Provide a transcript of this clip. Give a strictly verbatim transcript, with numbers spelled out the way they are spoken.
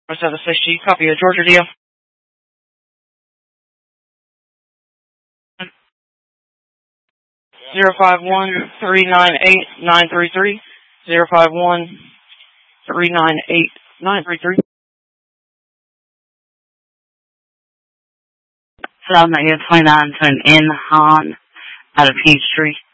seven sixty, copy of Georgia deal. Zero five one three nine eight nine three three. Zero five one three nine eight nine three three. South Negative twenty-nine to an N Han out of Peachtree.